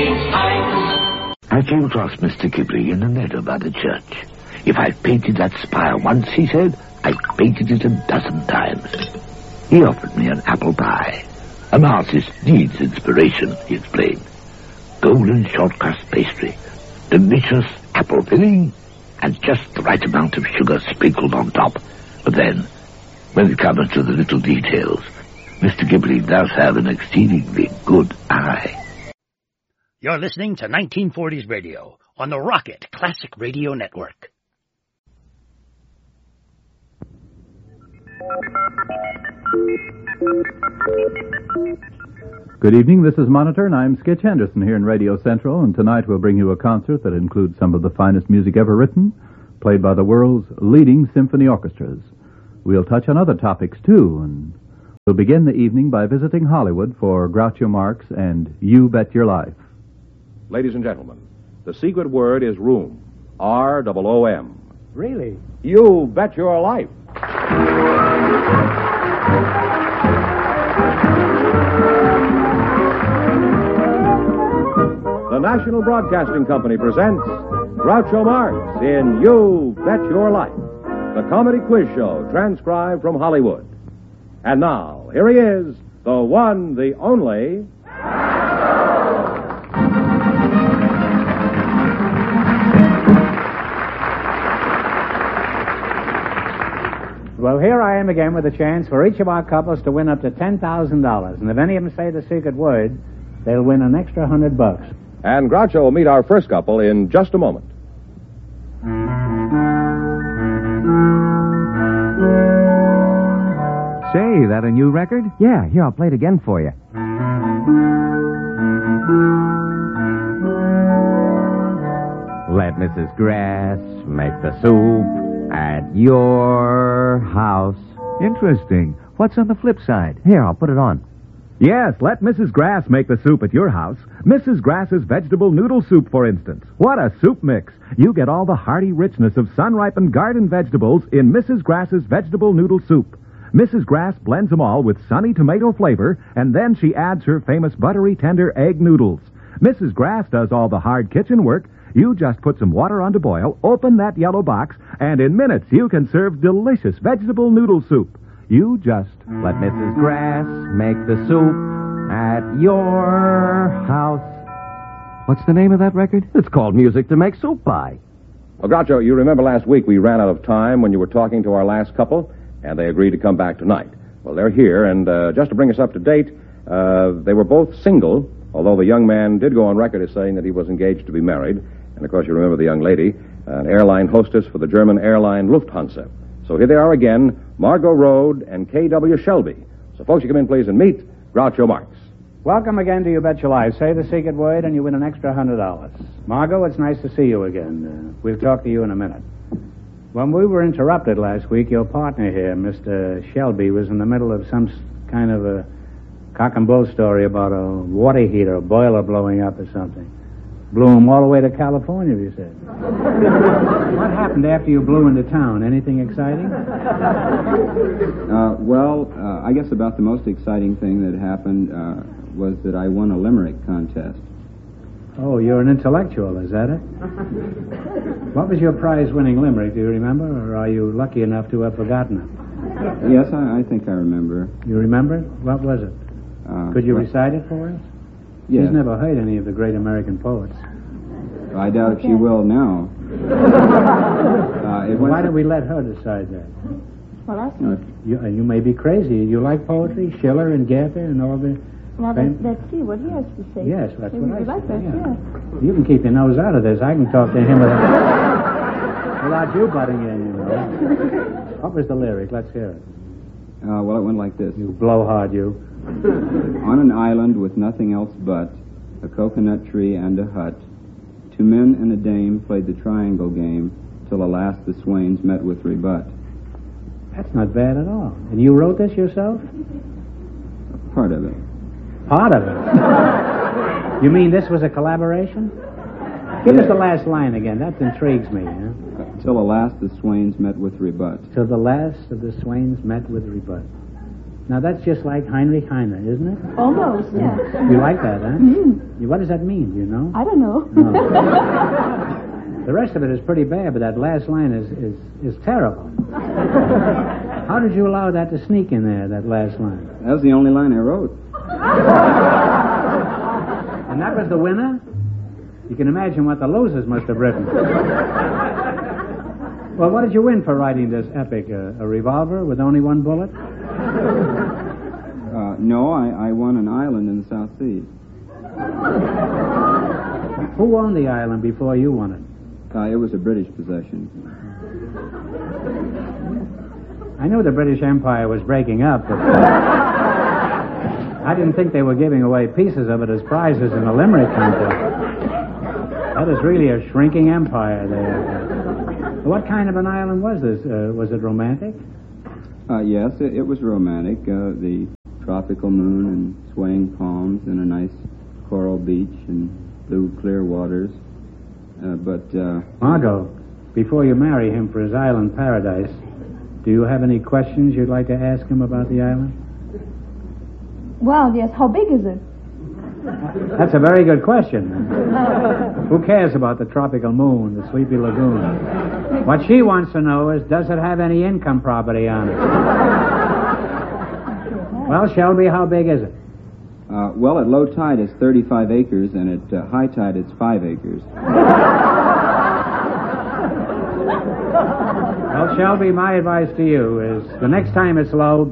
change times. I came across Mr. Ghibli in the meadow by the church. If I painted that spire once, he said, I painted it 12 times. He offered me an apple pie. An artist needs inspiration, he explained. Golden short crust pastry, delicious apple filling, and just the right amount of sugar sprinkled on top. But then, when it comes to the little details, Mr. Ghibli does have an exceedingly good eye. You're listening to 1940s Radio on the Rocket Classic Radio Network. Good evening, this is Monitor, and I'm Skitch Henderson here in Radio Central, and tonight we'll bring you a concert that includes some of the finest music ever written, played by the world's leading symphony orchestras. We'll touch on other topics, too, and we'll begin the evening by visiting Hollywood for Groucho Marx and You Bet Your Life. Ladies and gentlemen, the secret word is room. R-O-O-M. Really? You bet your life. The National Broadcasting Company presents Groucho Marx in You Bet Your Life, the comedy quiz show transcribed from Hollywood. And now, here he is, the one, the only... Well, here I am again with a chance for each of our couples to win up to $10,000. And if any of them say the secret word, they'll win an extra $100. And Groucho will meet our first couple in just a moment. Say, that a new record? Yeah, here, I'll play it again for you. Let Mrs. Grass make the soup at your house. Interesting. What's on the flip side? Here, I'll put it on. Yes, let Mrs. Grass make the soup at your house. Mrs. Grass's vegetable noodle soup, for instance. What a soup mix. You get all the hearty richness of sun-ripened garden vegetables in Mrs. Grass's vegetable noodle soup. Mrs. Grass blends them all with sunny tomato flavor, and then she adds her famous buttery tender egg noodles. Mrs. Grass does all the hard kitchen work. You just put some water on to boil, open that yellow box, and in minutes you can serve delicious vegetable noodle soup. You just let Mrs. Grass make the soup at your house. What's the name of that record? It's called Music to Make Soup By. Well, Groucho, you remember last week we ran out of time when you were talking to our last couple, and they agreed to come back tonight. Well, they're here, and just to bring us up to date, they were both single, although the young man did go on record as saying that he was engaged to be married. And, of course, you remember the young lady, an airline hostess for the German airline Lufthansa. So here they are again, Margot Rode and K.W. Shelby. So, folks, you come in, please, and meet Groucho Marx. Welcome again to You Bet Your Life. Say the secret word and you win an extra $100. Margot, it's nice to see you again. We'll talk to you in a minute. When we were interrupted last week, your partner here, Mr. Shelby, was in the middle of some kind of a cock and bull story about a water heater, a boiler blowing up or something. Blew him all the way to California, you said. What happened after you blew into town? Anything exciting? I guess about the most exciting thing that happened was that I won a limerick contest. Oh, you're an intellectual, is that it? What was your prize-winning limerick, do you remember? Or are you lucky enough to have forgotten it? Yes, I think I remember. You remember it? What was it? Could you recite it for us? Yes. She's never heard any of the great American poets. I doubt if she will now. Why don't we let her decide that? Well, You may be crazy. You like poetry? Schiller and Goethe and all the... Well, let's see what he has to say. Yes, that's what I like said. that, Yeah. You can keep your nose out of this. I can talk to him without you butting in, you know. What was the lyric? Let's hear it. Well, it went like this. You blowhard, you. On an island with nothing else but a coconut tree and a hut, two men and a dame played the triangle game till at last the swains met with rebut. That's not bad at all. And you wrote this yourself? Part of it. Part of it? You mean this was a collaboration? Give us the last line again. That intrigues me. Till at last the swains met with rebut. Till the last of the swains met with rebut. Now, that's just like Heinrich Heine, isn't it? Almost, yeah. You like that, huh? Mm. What does that mean, do you know? I don't know. No. The rest of it is pretty bad, but that last line is terrible. How did you allow that to sneak in there, that last line? That was the only line I wrote. And that was the winner? You can imagine what the losers must have written. Well, what did you win for writing this epic? A revolver with only one bullet? No, I won an island in the South Seas. Who owned the island before you won it? It was a British possession. I knew the British Empire was breaking up, but I didn't think they were giving away pieces of it as prizes in a limerick contest. That is really a shrinking empire there. What kind of an island was this? Was it romantic? Yes, it was romantic. The tropical moon and swaying palms and a nice coral beach and blue clear waters. Margot, before you marry him for his island paradise, do you have any questions you'd like to ask him about the island? Well, yes. How big is it? That's a very good question. Who cares about the tropical moon, the sleepy lagoon? What she wants to know is, does it have any income property on it? Well, Shelby, how big is it? Well, at low tide it's 35 acres, and at high tide it's 5 acres. Well, Shelby, my advice to you is, the next time it's low,